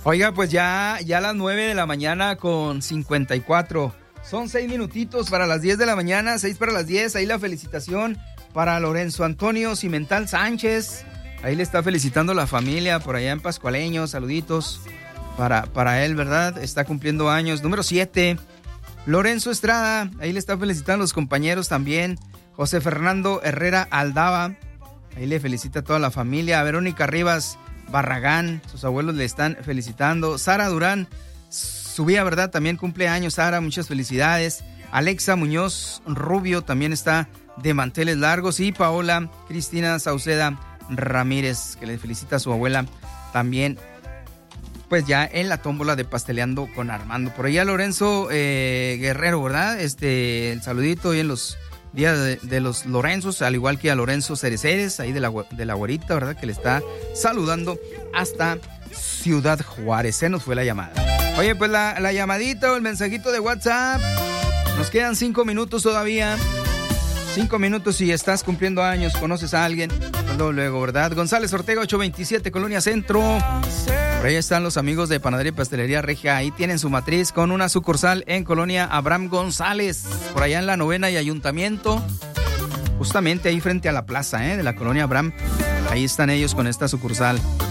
Oiga, pues ya las 9 de la mañana con 54. Son 6 minutitos para las 10 de la mañana, 6 para las 10. Ahí la felicitación para Lorenzo Antonio Cimental Sánchez. Ahí le está felicitando la familia por allá en Pascualeño. Saluditos para él, ¿verdad? Está cumpliendo años. Número 7, Lorenzo Estrada. Ahí le está felicitando a los compañeros también. José Fernando Herrera Aldaba. Ahí le felicita a toda la familia. A Verónica Rivas Barragán, sus abuelos le están felicitando. Sara Durán, su vida, ¿verdad? También cumple años, Sara, muchas felicidades. Alexa Muñoz Rubio también está de manteles largos. Y Paola Cristina Sauceda Ramírez, que le felicita a su abuela también, pues ya en la tómbola de Pasteleando con Armando. Por allá Lorenzo Guerrero, ¿verdad? El saludito hoy en los días de los Lorenzos, al igual que a Lorenzo Cereceres, ahí de la güerita, ¿verdad? Que le está saludando hasta Ciudad Juárez. Se nos fue la llamada. Oye, pues la llamadita o el mensajito de WhatsApp. Nos quedan 5 minutos todavía. 5 minutos si estás cumpliendo años, conoces a alguien, luego, ¿verdad? González Ortega 827, Colonia Centro. Por ahí están los amigos de Panadería y Pastelería Regia. Ahí tienen su matriz con una sucursal en Colonia Abraham González. Por allá en la 9ª y Ayuntamiento. Justamente ahí frente a la plaza, de la Colonia Abraham. Ahí están ellos con esta sucursal.